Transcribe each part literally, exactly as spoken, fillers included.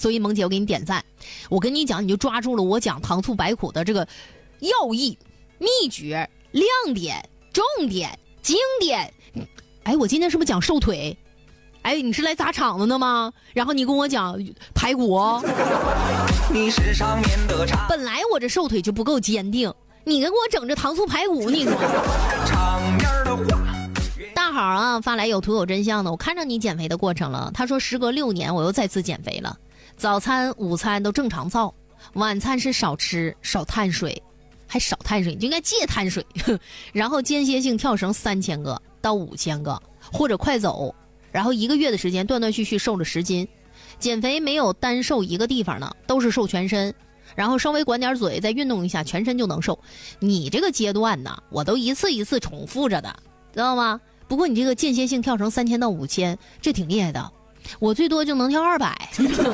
所以萌姐我给你点赞。我跟你讲，你就抓住了我讲糖醋白苦的这个要义、秘诀、亮点、重点、经典。哎，我今天是不是讲瘦腿？哎，你是来砸场子的吗？然后你跟我讲排骨。你是上面的茶。本来我这瘦腿就不够坚定，你给我整这糖醋排骨，你说。场面的话。大好啊，发来有图有真相的，我看着你减肥的过程了。他说时隔六年我又再次减肥了，早餐午餐都正常造，晚餐是少吃少碳水，还少碳水，你就应该戒碳水。然后间歇性跳绳三千个到五千个，或者快走，然后一个月的时间断断续续瘦了十斤。减肥没有单瘦一个地方呢，都是瘦全身，然后稍微管点嘴，再运动一下，全身就能瘦。你这个阶段呢，我都一次一次重复着的，知道吗？不过你这个间歇性跳绳三千到五千，这挺厉害的，我最多就能跳二百。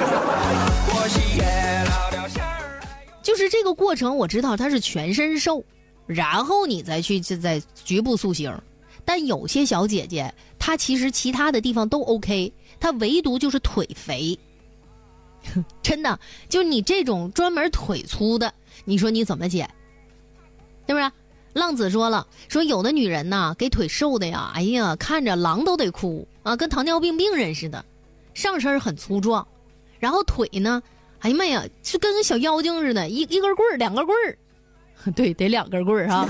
就是这个过程，我知道它是全身瘦，然后你再去再局部塑形。但有些小姐姐，她其实其他的地方都 OK， 她唯独就是腿肥。真的，就是你这种专门腿粗的，你说你怎么减？是不是？浪子说了，说有的女人呐，给腿瘦的呀，哎呀，看着狼都得哭啊，跟糖尿病病人似的，上身很粗壮，然后腿呢，哎呀妈呀，就跟个小妖精似的，一一根棍儿，两根棍儿，对，得两根棍儿啊。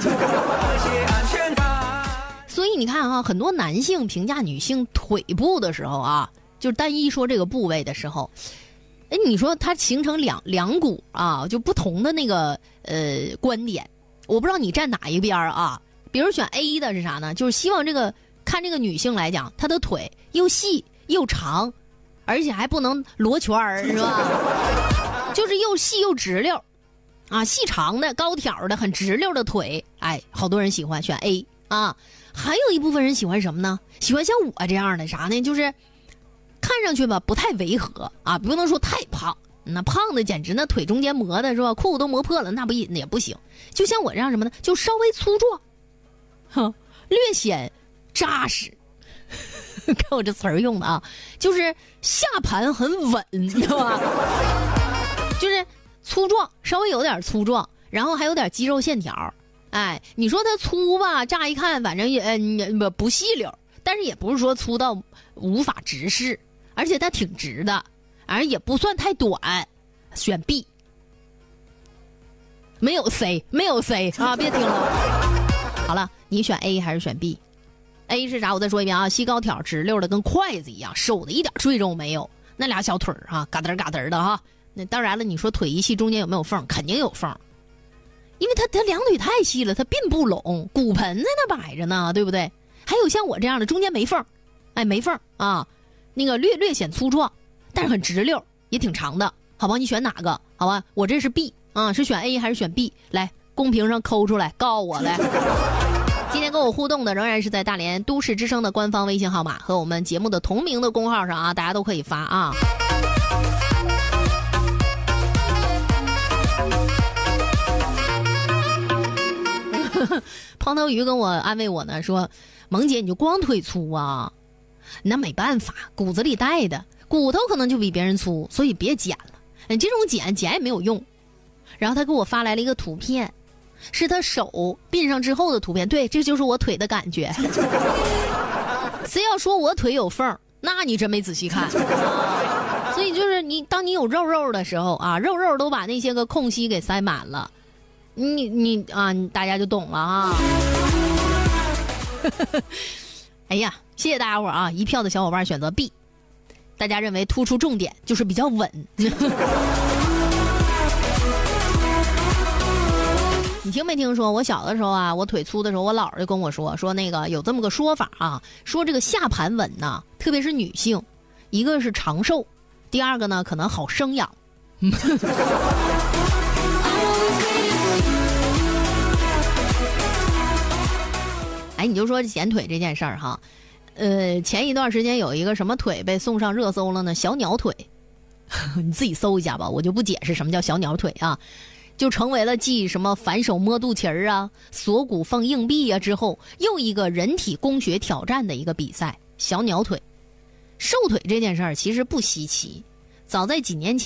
所以你看啊，很多男性评价女性腿部的时候啊，就是单一说这个部位的时候，哎，你说它形成两两股啊，就不同的那个呃观点。我不知道你站哪一边啊？比如选 A 的是啥呢？就是希望这个看这个女性来讲，她的腿又细又长，而且还不能罗圈儿，是吧？就是又细又直溜，啊，细长的、高挑的、很直溜的腿，哎，好多人喜欢选 A 啊。还有一部分人喜欢什么呢？喜欢像我这样的啥呢？就是看上去吧不太违和啊，不能说太胖。那胖的简直那腿中间磨的是吧，裤子都磨破了，那不也也不行。就像我这样什么呢，就稍微粗壮，哼，略显扎实。看我这词儿用的啊，就是下盘很稳，对吧？就是粗壮，稍微有点粗壮，然后还有点肌肉线条。哎，你说它粗吧，乍一看反正也呃不细溜，但是也不是说粗到无法直视，而且它挺直的。而也不算太短，选 B， 没有 C， 没有 C 啊！别听了。好了，你选 A 还是选 B？A 是啥？我再说一遍啊，细高挑直溜的，跟筷子一样，瘦的一点赘肉没有，那俩小腿儿哈，嘎噔嘎噔的哈。那当然了，你说腿一细，中间有没有缝？肯定有缝，因为他他两腿太细了，他并不拢，骨盆在那摆着呢，对不对？还有像我这样的，中间没缝，哎，没缝啊，那个略略显粗壮。但是很直溜，也挺长的，好吧？你选哪个？好吧？我这是 B 啊，是选 A 还是选 B？ 来，公屏上抠出来，告我来。今天跟我互动的仍然是在大连都市之声的官方微信号码和我们节目的同名的公号上啊，大家都可以发啊。胖头鱼跟我安慰我呢，说：“萌姐，你就光腿粗啊？那没办法，骨子里带的。”骨头可能就比别人粗，所以别减了。你这种减减也没有用。然后他给我发来了一个图片，是他手并上之后的图片。对，这就是我腿的感觉。谁要说我腿有缝，那你真没仔细看。所以就是你，当你有肉肉的时候啊，肉肉都把那些个空隙给塞满了，你你啊，大家就懂了啊。哎呀，谢谢大家伙啊！一票的小伙伴选择 B。大家认为突出重点就是比较稳。你听没听说我小的时候啊，我腿粗的时候，我姥儿就跟我说说那个有这么个说法啊，说这个下盘稳呐，特别是女性，一个是长寿，第二个呢可能好生养。哎，你就说减腿这件事儿哈。呃，前一段时间有一个什么腿被送上热搜了呢？小鸟腿，你自己搜一下吧，我就不解释什么叫小鸟腿啊，就成为了继什么反手摸肚脐儿啊、锁骨放硬币啊之后，又一个人体工学挑战的一个比赛——小鸟腿。瘦腿这件事儿其实不稀奇，早在几年前。